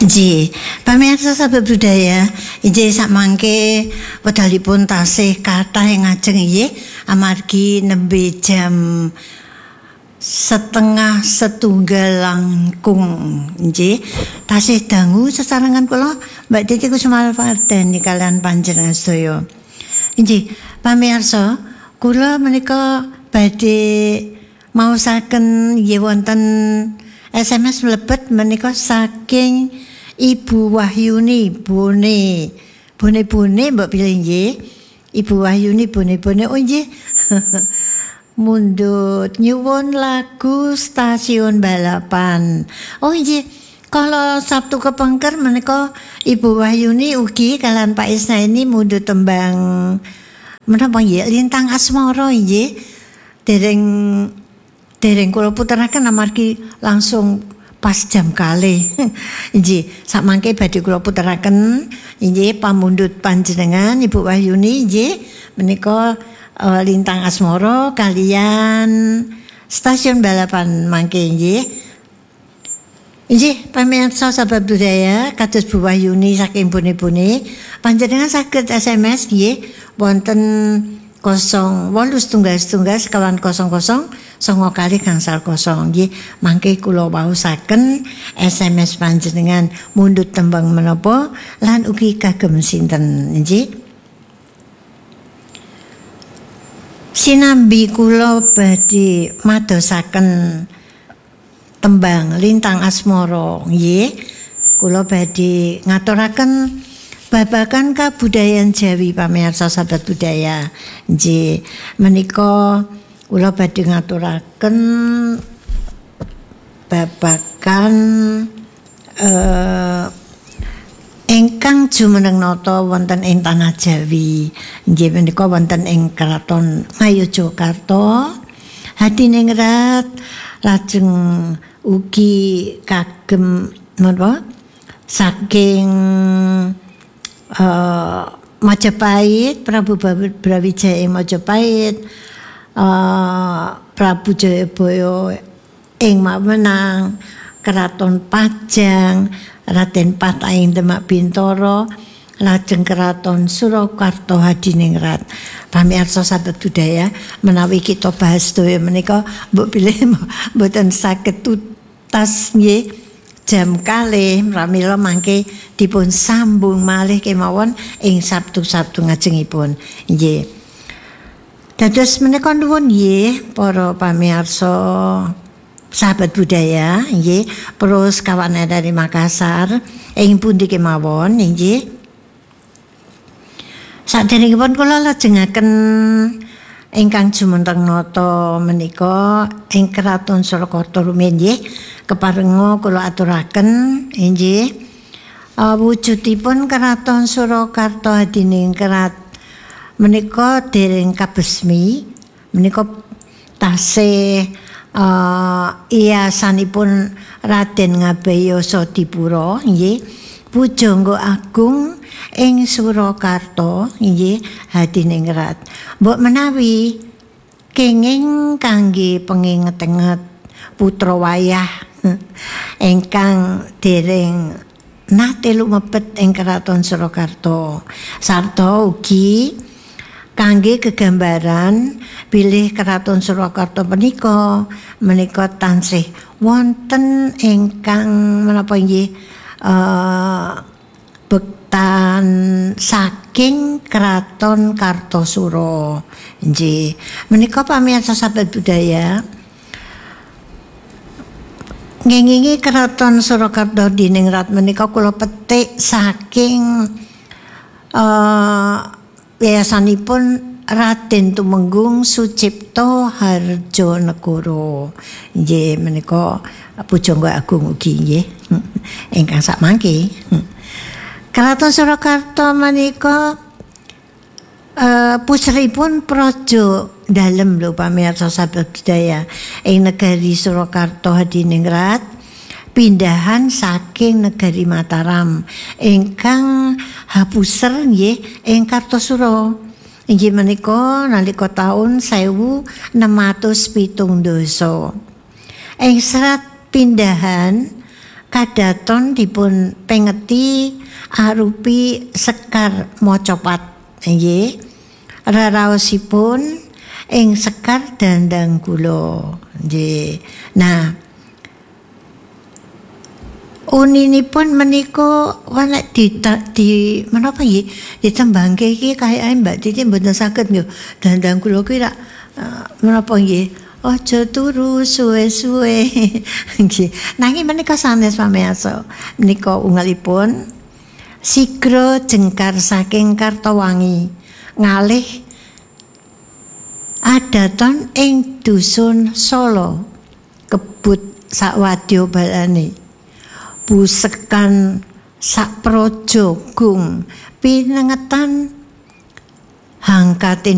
Ji, pamirsa sahabat budaya, injih sakmangke wedalipun tasih kathah ngajeng nggih amargi nembe jam setengah setunggal langkung nggih tasih dangu sesarengan kula Mbak Titi Kusuma Wardani kalian panjenengan sedaya. Injih pamirsa, kula menika badhe maosaken nggih wonten SMS mlebet menika saking Ibu Wahyuni bone mbok pilih nggih. Ibu Wahyuni bone oh nggih. Mundut nyuwun lagu stasiun balapan. Oh nggih. Kalau Sabtu kepengker menika Ibu Wahyuni ugi kalian Pak Isna ini mundut tembang menapa nggih Lintang Asmara nggih. Dereng kula puteraken amargi langsung pas jam kalih. Injih, sakmangke badhe kula puteraken injih pamundhut panjenengan Ibu Wahyuni injih menika Lintang Asmara kalian stasiun balapan mangke injih. Injih, pamirsa sahabat budaya kados Bu Wahyuni saking bone-bone panjenengan saged SMS nggih wonten 0811 kawan 00 songo kali gangsal kosong nggih mangke kula waosaken SMS panjenengan mundhut tembang menapa lan ugi kagem sinten nggih. Sinambi kula badhe madosaken tembang Lintang Asmara nggih kula badhe ngaturaken babagan kabudayaan Jawi pamirsa sahabat budaya nggih menika kula badhe ngaturaken babagan ingkang jumeneng nata wonten ing tanah Jawi nggih menika wonten ing Kraton Ngayogyakarta Hadiningrat lajeng ugi kagem menapa saking Majapahit Prabu Brawijaya ing Majapahit Prabu Jayabaya ing Mawenang Keraton Pajang Raden Patah ing Demak Bintoro lajeng Keraton Surakarta Hadiningrat. Pamirsa sahabat budaya menawi kita bahas sedaya menika mbok pilih mboten saged tuntas nggih jam kalih pramila mangke dipun sambung malih kemawon ing Sabtu-Sabtu ngajengipun nggih. Dados menika nuwun nggih para pamirsa sahabat budaya nggih terus kawan dari Makassar ing pundi kemawon nggih. Saderengipun kula lajengaken ingkang jumeneng nata menika ing Kraton Surakarta rumiyin nggih keparenga kula aturaken inggih wujudipun Keraton Surakarta Hadiningrat menika dereng kabesmi menika tasih iyasanipun Raden Ngabayasa Dipura nggih Pujangga Agung ing Surakarta nggih Hadiningrat. Mbok menawi kenging kangge penginget-inget putra wayah ingkang dereng nate lumebet ing Keraton Surakarta sarta ugi kangge kegambaran bilih Keraton Surakarta menika tansih wonten ingkang menapa nggih bektan saking Keraton Kartosura nggih menika pamirsa sahabat budaya ngengingi Keraton Surakarta Hadiningrat menika kula petik saking yayasanipun Raden Tumenggung Sucipto Harjonegoro nggih menika Pujangga Agung ugi nggih ingkang sakmangke. Keraton Surakarta menika puseripun praja dalem lho pamirsa sahabat budaya ing negari Surakarta Hadiningrat pindahan saking negari Mataram ingkang hapuser nggih ing Kartosura inggih menika nalika taun 1617 ing serat pindahan kadaton dipun pengeti arupi Sekar Mocopat nggih. Raraosipun ing Sekar Dandang Kula nggih. Nah, uninipun menika nek di menapa nggih ditembangke iki kaya Mbak Titi mboten saged nggih. Dandang Kula kuwi rak menapa nggih? Aja turu suwe-suwe. Nggih. Nanging menika sanes pamiyarsa. Menika ungelipun sigra jengkar saking Kartowangi ngalih adaton ing dusun Solo kebut sakwadya balane busekan sapraja gung pinengetan hangkatin